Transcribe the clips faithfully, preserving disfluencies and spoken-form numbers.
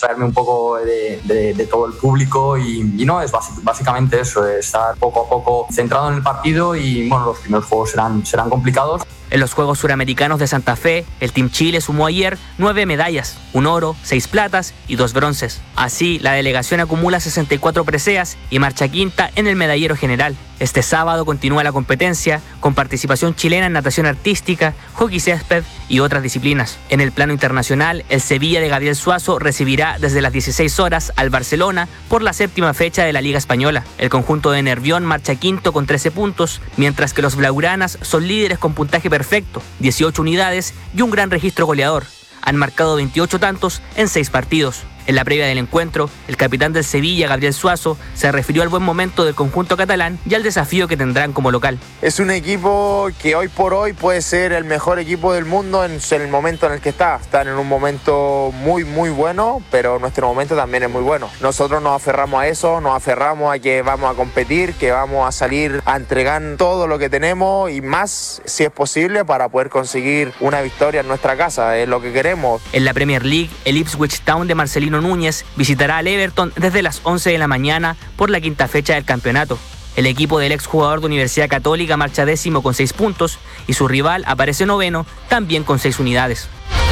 abstraerme un poco de, de, de todo el público y, y no, es basic, básicamente eso, estar poco a poco centrado en el partido y bueno, los primeros juegos serán, serán complicados. En los Juegos Suramericanos de Santa Fe, el Team Chile sumó ayer nueve medallas, un oro, seis platas y dos bronces. Así, la delegación acumula sesenta y cuatro preseas y marcha quinta en el medallero general. Este sábado continúa la competencia con participación chilena en natación artística, hockey césped y otras disciplinas. En el plano internacional, el Sevilla de Gabriel Suazo recibirá desde las dieciséis horas al Barcelona por la séptima fecha de la Liga Española. El conjunto de Nervión marcha quinto con trece puntos, mientras que los blaugranas son líderes con puntaje perfecto, dieciocho unidades y un gran registro goleador. Han marcado veintiocho tantos en seis partidos. En la previa del encuentro, el capitán del Sevilla, Gabriel Suazo, se refirió al buen momento del conjunto catalán y al desafío que tendrán como local. Es un equipo que hoy por hoy puede ser el mejor equipo del mundo en el momento en el que está. Están en un momento muy, muy bueno, pero nuestro momento también es muy bueno. Nosotros nos aferramos a eso, nos aferramos a que vamos a competir, que vamos a salir a entregar todo lo que tenemos y más, si es posible, para poder conseguir una victoria en nuestra casa. Es lo que queremos. En la Premier League, el Ipswich Town de Marcelino Núñez visitará al Everton desde las once de la mañana por la quinta fecha del campeonato. El equipo del exjugador de Universidad Católica marcha décimo con seis puntos y su rival aparece noveno también con seis unidades.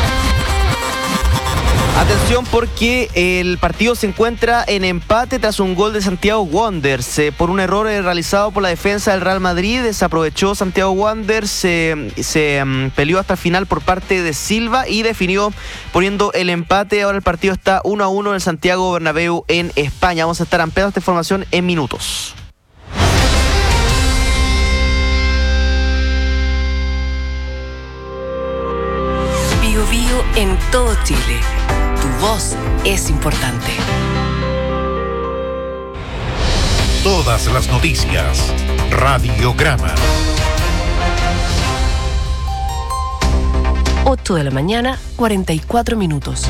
Atención porque el partido se encuentra en empate tras un gol de Santiago Wanderers. Eh, por un error eh, realizado por la defensa del Real Madrid, desaprovechó Santiago Wanderers, eh, se um, peleó hasta el final por parte de Silva y definió poniendo el empate. Ahora el partido está uno a uno en el Santiago Bernabéu en España. Vamos a estar ampliando esta información en minutos. Bio Bio en todo Chile. Tu voz es importante. Todas las noticias. Radiograma. ocho de la mañana, cuarenta y cuatro minutos.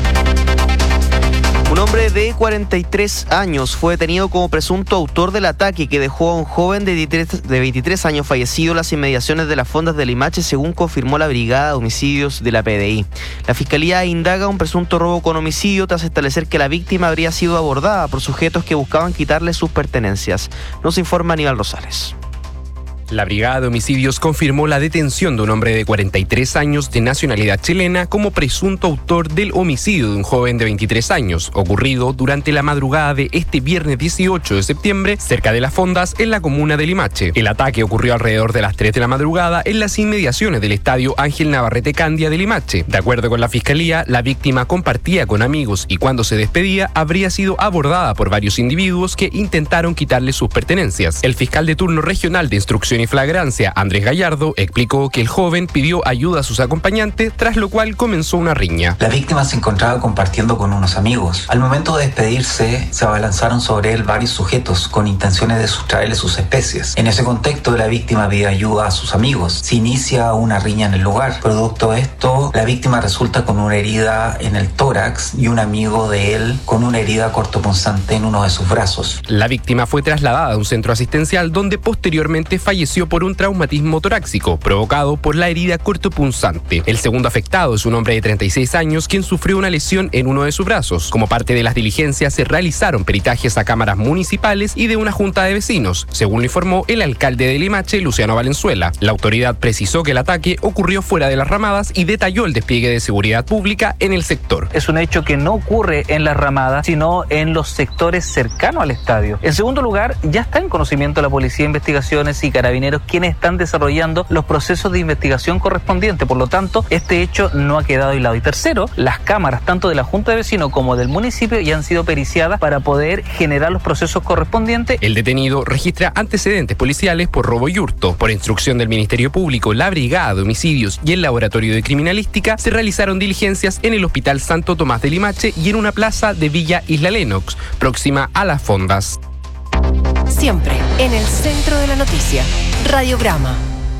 Un hombre de cuarenta y tres años fue detenido como presunto autor del ataque que dejó a un joven de veintitrés años fallecido en las inmediaciones de las fondas de Limache, según confirmó la Brigada de Homicidios de la P D I. La Fiscalía indaga un presunto robo con homicidio tras establecer que la víctima habría sido abordada por sujetos que buscaban quitarle sus pertenencias. Nos informa Aníbal Rosales. La Brigada de Homicidios confirmó la detención de un hombre de cuarenta y tres años de nacionalidad chilena como presunto autor del homicidio de un joven de veintitrés años, ocurrido durante la madrugada de este viernes dieciocho de septiembre, cerca de Las Fondas, en la comuna de Limache. El ataque ocurrió alrededor de las tres de la madrugada en las inmediaciones del estadio Ángel Navarrete Candia de Limache. De acuerdo con la Fiscalía, la víctima compartía con amigos y cuando se despedía habría sido abordada por varios individuos que intentaron quitarle sus pertenencias. El fiscal de turno regional de instrucción y flagrancia, Andrés Gallardo, explicó que el joven pidió ayuda a sus acompañantes, tras lo cual comenzó una riña. La víctima se encontraba compartiendo con unos amigos. Al momento de despedirse, se abalanzaron sobre él varios sujetos con intenciones de sustraerle sus especies. En ese contexto, la víctima pide ayuda a sus amigos. Se inicia una riña en el lugar. Producto de esto, la víctima resulta con una herida en el tórax y un amigo de él con una herida cortopunzante en uno de sus brazos. La víctima fue trasladada a un centro asistencial donde posteriormente falleció por un traumatismo torácico provocado por la herida cortopunzante. El segundo afectado es un hombre de treinta y seis años quien sufrió una lesión en uno de sus brazos. Como parte de las diligencias se realizaron peritajes a cámaras municipales y de una junta de vecinos, según lo informó el alcalde de Limache, Luciano Valenzuela. La autoridad precisó que el ataque ocurrió fuera de las ramadas y detalló el despliegue de seguridad pública en el sector. Es un hecho que no ocurre en las ramadas, sino en los sectores cercanos al estadio. En segundo lugar, ya está en conocimiento de la Policía de Investigaciones y Carabineros quienes están desarrollando los procesos de investigación correspondientes. Por lo tanto, este hecho no ha quedado aislado. Y tercero, las cámaras tanto de la Junta de Vecinos como del municipio ya han sido periciadas para poder generar los procesos correspondientes. El detenido registra antecedentes policiales por robo y hurto. Por instrucción del Ministerio Público, la Brigada de Homicidios y el Laboratorio de Criminalística se realizaron diligencias en el Hospital Santo Tomás de Limache y en una plaza de Villa Isla Lennox, próxima a Las Fondas. Siempre en el centro de la noticia. Radiograma.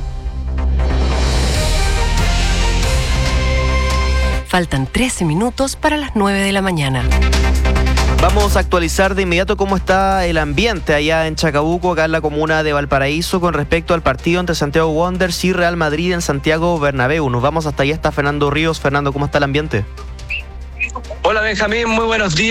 Faltan trece minutos para las nueve de la mañana. Vamos a actualizar de inmediato cómo está el ambiente allá en Chacabuco, acá en la comuna de Valparaíso, con respecto al partido entre Santiago Wanderers y Real Madrid en Santiago Bernabéu. Nos vamos hasta allá, está Fernando Ríos. Fernando, ¿cómo está el ambiente? Hola Benjamín, muy buenos días.